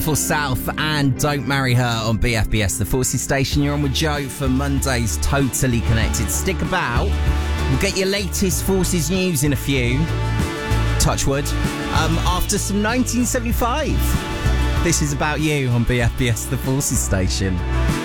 Beautiful South and Don't Marry Her on BFBS, the Forces station. You're on with Joe for Monday's Totally Connected. Stick about. We'll get your latest Forces news in a few. Touchwood. After some 1975. This is About You on BFBS, the Forces station.